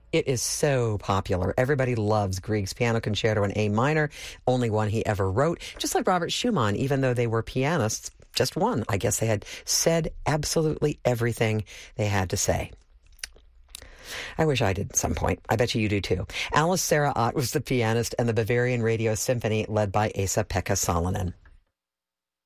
It is so popular. Everybody loves Grieg's Piano Concerto in A minor, only one he ever wrote. Just like Robert Schumann, even though they were pianists, just one. I guess they had said absolutely everything they had to say. I wish I did at some point. I bet you do too. Alice Sarah Ott was the pianist, and the Bavarian Radio Symphony led by Esa-Pekka Salonen.